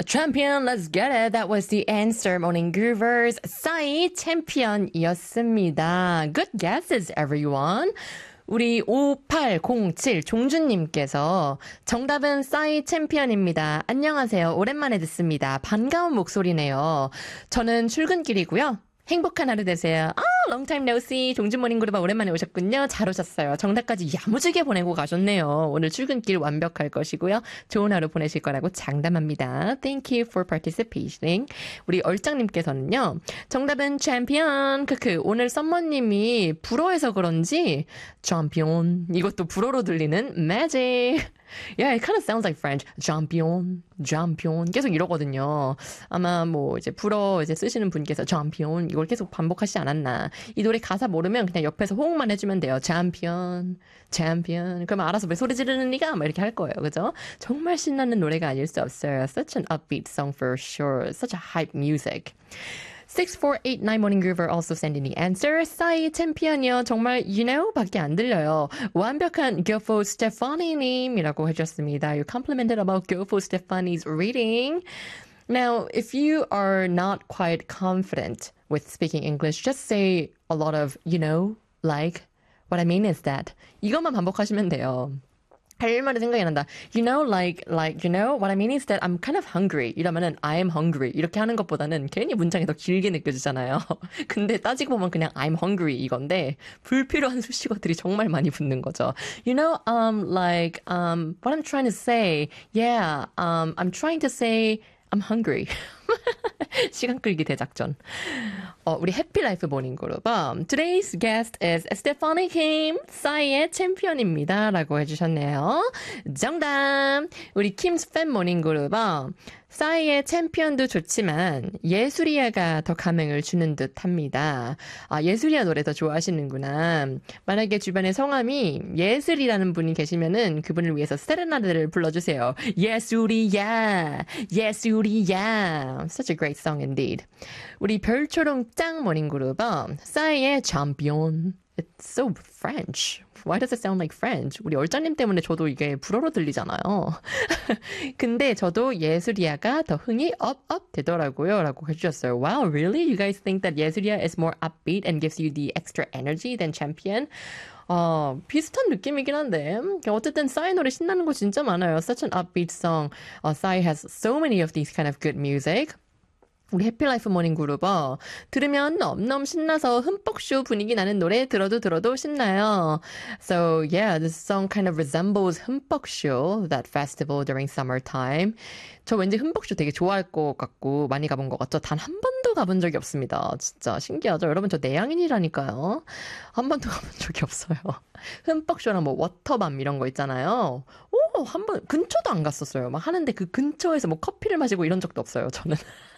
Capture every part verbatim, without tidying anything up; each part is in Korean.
Champion, let's get it. That was the answer. Morning Groovers. 싸이 챔피언이었습니다. Good guesses, everyone. 우리 오팔공칠 종준님께서 정답은 싸이 챔피언입니다. 안녕하세요. 오랜만에 듣습니다. 반가운 목소리네요. 저는 출근길이고요. 행복한 하루 되세요. 아, long time no see. 종준 모닝그룹 오랜만에 오셨군요. 잘 오셨어요. 정답까지 야무지게 보내고 가셨네요. 오늘 출근길 완벽할 것이고요. 좋은 하루 보내실 거라고 장담합니다. Thank you for participating. 우리 얼짱님께서는요. 정답은 챔피언. 크크. 오늘 썸머님이 불어해서 그런지 챔피언. 이것도 불어로 들리는 magic. Yeah, it kind of sounds like French. champion, champion. 계속 이러거든요. 아마 뭐 이제 불어 이제 쓰시는 분께서 champion 이걸 계속 반복하시지 않았나. 이 노래 가사 모르면 그냥 옆에서 호응만 해주면 돼요. champion, champion. 그러면 알아서 왜 소리 지르는 니가? 막 이렇게 할 거예요. 그죠? 정말 신나는 노래가 아닐 수 없어요. Such an upbeat song for sure. Such a hype music. six four eight nine Morning Groover also sending the answer. 싸이 챔피언이요. 정말 you know 밖에 안 들려요. 완벽한 Go for Stephanie 님이라고 해주셨습니다. You complimented about Go for Stephanie's reading. Now, if you are not quite confident with speaking English, just say a lot of you know, like, what I mean is that. 이것만 반복하시면 돼요. 할 말이 생각이 난다. You know, like, like, you know, what I mean is that I'm kind of hungry. 이러면은 I'm hungry. 이렇게 하는 것보다는 괜히 문장이 더 길게 느껴지잖아요. 근데 따지고 보면 그냥 I'm hungry 이건데 불필요한 수식어들이 정말 많이 붙는 거죠. You know, um, like, um, what I'm trying to say. Yeah, um, I'm trying to say I'm hungry. 시간 끌기 대작전. 어, 우리 해피라이프 모닝그룹. Today's guest is Stephanie Kim, 싸이의 챔피언입니다. 라고 해주셨네요. 정답! 우리 킴's 팬 모닝그룹. 싸이의 챔피언도 좋지만 예술이야가 더 감흥을 주는 듯 합니다. 아, 예술이야 노래 더 좋아하시는구나. 만약에 주변에 성함이 예슬이라는 분이 계시면은 그분을 위해서 세레나데를 불러주세요. 예술이야, 예술이야. Such a great song indeed. 우리 별초롱 짱 모닝그룹. 싸이의 champion. It's so French. Why does it sound like French? 우리 얼짱님 때문에 저도 이게 불어로 들리잖아요. 근데 저도 예술이야가 더 흥이 업, 업 되더라고요. 라고 해주셨어요. Wow, really? You guys think that 예술이야 is more upbeat and gives you the extra energy than champion? 어, 비슷한 느낌이긴 한데 어쨌든 싸이 노래 신나는 거 진짜 많아요. Such an upbeat song. Uh, 싸이 has so many of these kind of good music. 우리 해피라이프 모닝 그룹 들으면 넘넘 신나서 흠뻑쇼 분위기 나는 노래 들어도 들어도 신나요. So yeah, this song kind of resembles 흠뻑쇼, that festival during summertime. 저 왠지 흠뻑쇼 되게 좋아할 것 같고 많이 가본 것 같죠? 단 한 번도 가본 적이 없습니다. 진짜 신기하죠? 여러분 저 내향인이라니까요. 한 번도 가본 적이 없어요. 흠뻑쇼랑 뭐 워터밤 이런 거 있잖아요. 오, 한 번 근처도 안 갔었어요. 막 하는데 그 근처에서 뭐 커피를 마시고 이런 적도 없어요. 저는.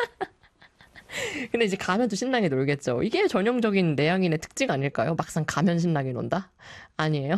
근데 이제 가면 또 신나게 놀겠죠. 이게 전형적인 내향인의 특징 아닐까요? 막상 가면 신나게 논다? 아니에요?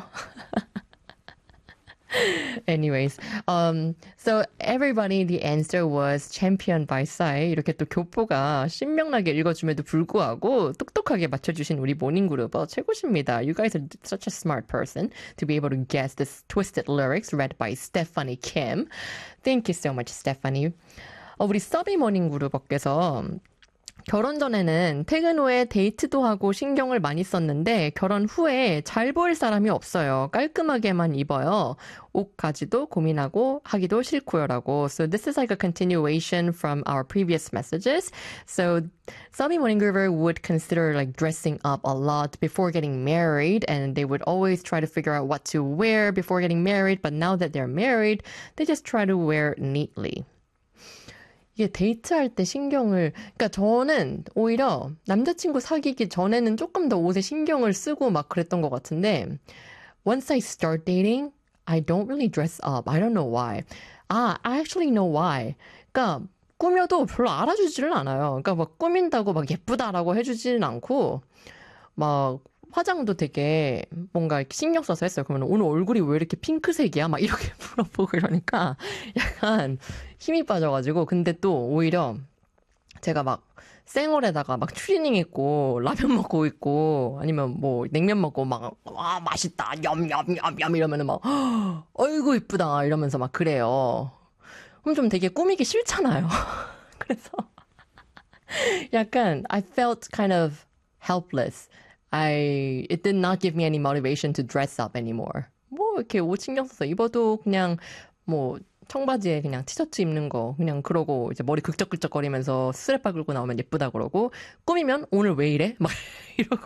Anyways, um, so everybody, the answer was champion by 싸이. 이렇게 또 교포가 신명나게 읽어줌에도 불구하고 똑똑하게 맞춰주신 우리 모닝그룹 어, 최고십니다. You guys are such a smart person to be able to guess this twisted lyrics read by Stephanie Kim. Thank you so much, Stephanie. 어, 우리 서비 모닝그룹께서 결혼 전에는 퇴근 후에 데이트도 하고 신경을 많이 썼는데 결혼 후에 잘 보일 사람이 없어요. 깔끔하게만 입어요. 옷까지도 고민하고 하기도 싫고요라고. So this is like a continuation from our previous messages. So Subby Morning Groover would consider like dressing up a lot before getting married, and they would always try to figure out what to wear before getting married. But now that they're married, they just try to wear neatly. 이게 데이트할 때 신경을, 그러니까 저는 오히려 남자친구 사귀기 전에는 조금 더 옷에 신경을 쓰고 막 그랬던 것 같은데, once I start dating, I don't really dress up. I don't know why. 아, I actually know why. 그러니까 꾸며도 별로 알아주지를 않아요. 그러니까 막 꾸민다고 막 예쁘다라고 해주지는 않고, 막 화장도 되게 뭔가 신경 써서 했어요. 그러면 오늘 얼굴이 왜 이렇게 핑크색이야? 막 이렇게 물어보고 이러니까 약간 힘이 빠져가지고. 근데 또 오히려 제가 막 생얼에다가 막 추리닝 입고 라면 먹고 있고 아니면 뭐 냉면 먹고 막 와 맛있다 염염염염 이러면은 막 어이구 이쁘다 이러면서 막 그래요. 그럼 좀 되게 꾸미기 싫잖아요. 그래서 약간 I felt kind of helpless. I it did not give me any motivation to dress up anymore. 뭐 이렇게 옷 신경 써서 입어도 그냥 뭐 청바지에 그냥 티셔츠 입는 거 그냥 그러고 이제 머리 긁적긁적거리면서 스트랩바 긁고 나오면 예쁘다 그러고 꾸미면 오늘 왜 이래? 막 이러고